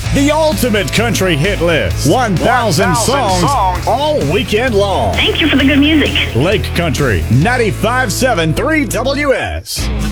The ultimate country hit list. 1,000 songs all weekend long. Thank you for the good music. Lake Country 95.7 3 WS.